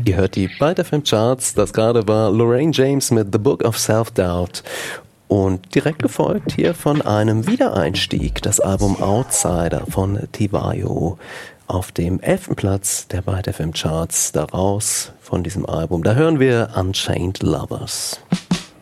Ihr hört die Byte FM Charts. Das gerade war Lorraine James mit The Book of Self-Doubt. Und direkt gefolgt hier von einem Wiedereinstieg, das Album Outsider von Tivayo. Auf dem 11. Platz der Byte FM Charts, daraus von diesem Album. Da hören wir Unchained Lovers.